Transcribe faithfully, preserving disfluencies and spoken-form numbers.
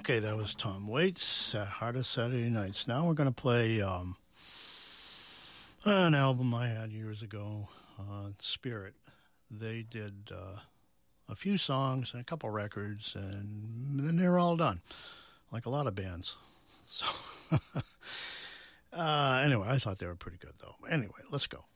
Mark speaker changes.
Speaker 1: Okay, that was Tom Waits at Heart of Saturday Nights. Now we're going to play um, an album I had years ago, uh, Spirit. They did uh, a few songs and a couple records, and then they were all done, like a lot of bands. So, uh, anyway, I thought they were pretty good, though. Anyway, let's go.